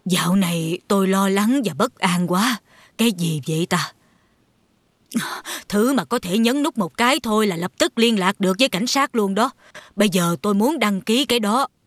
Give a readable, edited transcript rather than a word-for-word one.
Dạo này tôi lo lắng và bất an quá. Cái gì vậy ta? Thứ mà có thể nhấn nút một cái thôi là lập tức liên lạc được với cảnh sát luôn đó. Bây giờ tôi muốn đăng ký cái đó,